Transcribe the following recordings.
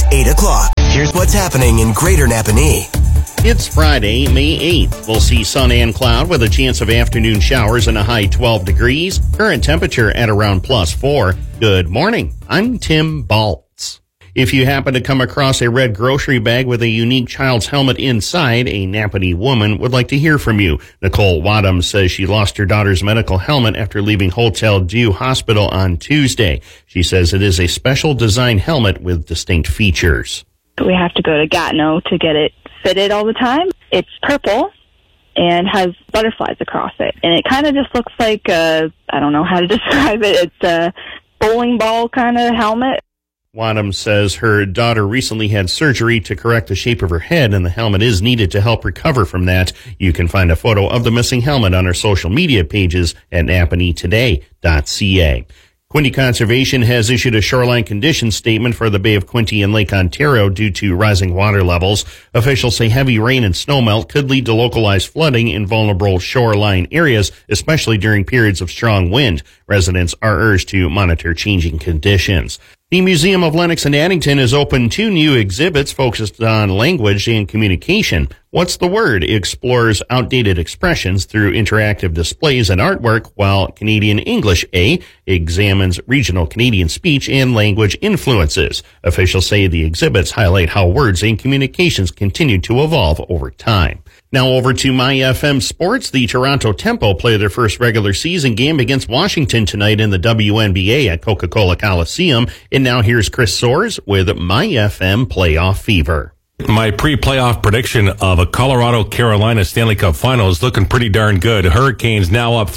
8 o'clock. Here's what's happening in Greater Napanee. It's Friday, May 8th. We'll see sun and cloud with a chance of afternoon showers and a high 12 degrees. Current temperature at around +4. Good morning. I'm Tim Baltz. If you happen to come across a red grocery bag with a unique child's helmet inside, a Napanee woman would like to hear from you. Nicole Wadham says she lost her daughter's medical helmet after leaving Hotel Dieu Hospital on Tuesday. She says it is a special design helmet with distinct features. We have to go to Gatineau to get it fitted all the time. It's purple and has butterflies across it. And it kind of just looks like I don't know how to describe it. It's a bowling ball kind of helmet. Wadham says her daughter recently had surgery to correct the shape of her head, and the helmet is needed to help recover from that. You can find a photo of the missing helmet on our social media pages at napaneetoday.ca. Quinte Conservation has issued a shoreline condition statement for the Bay of Quinte and Lake Ontario due to rising water levels. Officials say heavy rain and snowmelt could lead to localized flooding in vulnerable shoreline areas, especially during periods of strong wind. Residents are urged to monitor changing conditions. The Museum of Lennox and Addington has opened 2 new exhibits focused on language and communication. What's the Word explores outdated expressions through interactive displays and artwork, while Canadian English A examines regional Canadian speech and language influences. Officials say the exhibits highlight how words and communications continue to evolve over time. Now over to My FM Sports. The Toronto Tempo play their first regular season game against Washington tonight in the WNBA at Coca-Cola Coliseum. And now here's Chris Soares with My FM Playoff Fever. My pre-playoff prediction of a Colorado-Carolina Stanley Cup final is looking pretty darn good. Hurricanes now up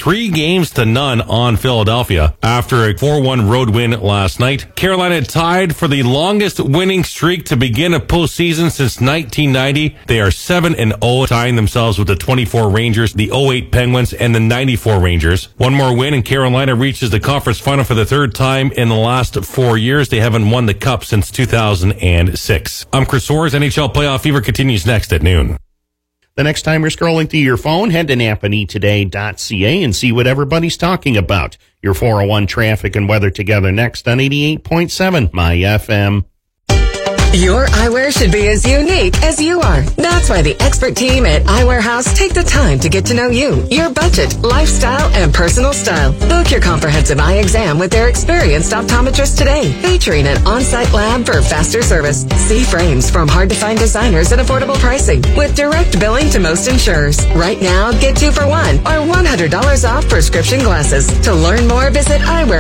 3-0 on Philadelphia after a 4-1 road win last night. Carolina tied for the longest winning streak to begin a postseason since 1990. They are 7-0, tying themselves with the 24 Rangers, the 08 Penguins, and the 94 Rangers. One more win and Carolina reaches the conference final for the third time in the last 4 years. They haven't won the cup since 2006. I'm Chris Soares. NHL Playoff Fever continues next at noon. The next time you're scrolling through your phone, head to napaneetoday.ca and see what everybody's talking about. Your 401 traffic and weather together next on 88.7 My FM. Your eyewear should be as unique as you are. That's why the expert team at Eyewear House take the time to get to know you, your budget, lifestyle, and personal style. Book your comprehensive eye exam with their experienced optometrist today, featuring an on-site lab for faster service. See frames from hard-to-find designers at affordable pricing with direct billing to most insurers. Right now, get 2 for $1 or $100 off prescription glasses. To learn more, visit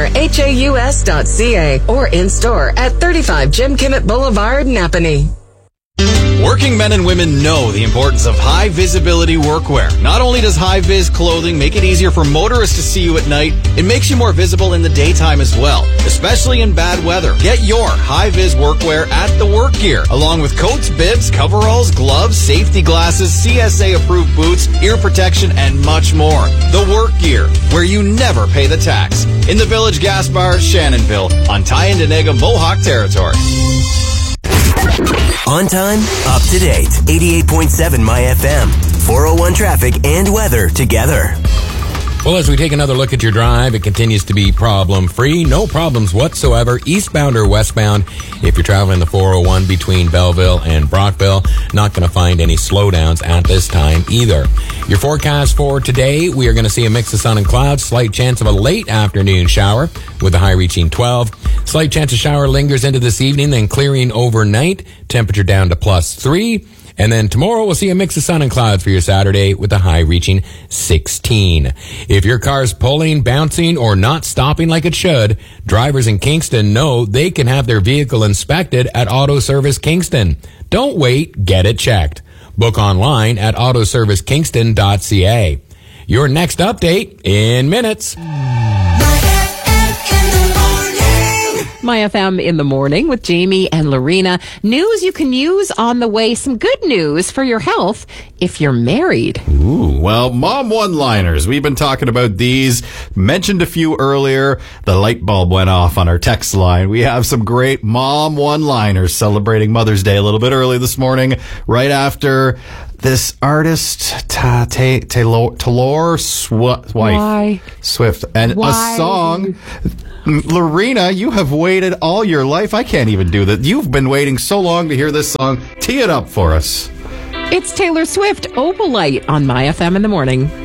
eyewearhaus.ca or in-store at 35 Jim Kimmett Boulevard, Napanee. Working men and women know the importance of high-visibility workwear. Not only does high-vis clothing make it easier for motorists to see you at night, it makes you more visible in the daytime as well, especially in bad weather. Get your high-vis workwear at The Work Gear, along with coats, bibs, coveralls, gloves, safety glasses, CSA-approved boots, ear protection, and much more. The Work Gear, where you never pay the tax. In the Village Gas Bar, Shannonville, on Tyendinaga Mohawk territory. On time, up to date. 88.7 My FM. 401 traffic and weather together. Well, as we take another look at your drive, it continues to be problem-free. No problems whatsoever, eastbound or westbound. If you're traveling the 401 between Belleville and Brockville, not going to find any slowdowns at this time either. Your forecast for today, we are going to see a mix of sun and clouds, slight chance of a late afternoon shower with a high reaching 12. Slight chance of shower lingers into this evening, then clearing overnight, temperature down to +3. And then tomorrow we'll see a mix of sun and clouds for your Saturday with a high reaching 16. If your car's pulling, bouncing, or not stopping like it should, drivers in Kingston know they can have their vehicle inspected at Auto Service Kingston. Don't wait, get it checked. Book online at autoservicekingston.ca. Your next update in minutes. My FM in the morning with Jamie and Lorena. News you can use on the way. Some good news for your health if you're married. Ooh, well, mom one-liners. We've been talking about these. Mentioned a few earlier. The light bulb went off on our text line. We have some great mom one-liners celebrating Mother's Day a little bit early this morning, right after this artist, Taylor Swift. Why? Swift. And Why? a song. Lorena, you have waited all your life. I can't even do that. You've been waiting so long to hear this song. Tee it up for us. It's Taylor Swift, Opalite, on My FM in the morning.